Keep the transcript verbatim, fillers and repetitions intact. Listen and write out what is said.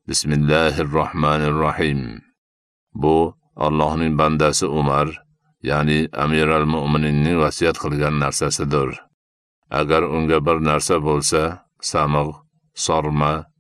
Bismillahirrohmanirrohim. Bu Allohning bandasi Umar, ya'ni Amir al-Mu'mininning vasiyat qilgan narsasidir. Agar unga bir narsa bo'lsa, samiq, sorma